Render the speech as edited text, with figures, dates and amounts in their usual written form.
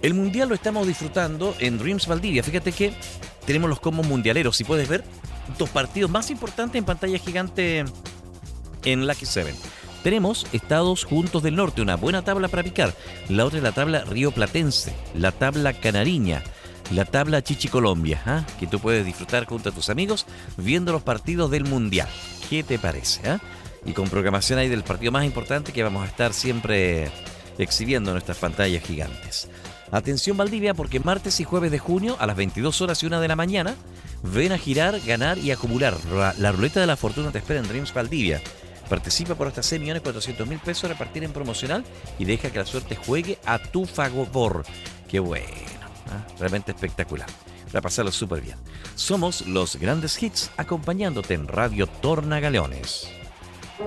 El mundial lo estamos disfrutando en Dreams Valdivia. Fíjate que tenemos los combos mundialeros. Si puedes ver, dos partidos más importantes en pantalla gigante en Lucky 7. Tenemos Estados Juntos del Norte, una buena tabla para picar. La otra es la tabla Río Platense, la tabla Canariña, la tabla Chichi Colombia, que tú puedes disfrutar junto a tus amigos viendo los partidos del Mundial. ¿Qué te parece? Y con programación ahí del partido más importante que vamos a estar siempre exhibiendo en nuestras pantallas gigantes. Atención Valdivia, porque martes y jueves de junio a las 22 horas y 1 de la mañana ven a girar, ganar y acumular. La ruleta de la fortuna te espera en Dreams Valdivia. Participa por hasta 6.400.000 pesos a repartir en promocional y deja que la suerte juegue a tu favor. ¡Qué bueno! Realmente espectacular. Para pasarlo súper bien. Somos los Grandes Hits, acompañándote en Radio Tornagaleones.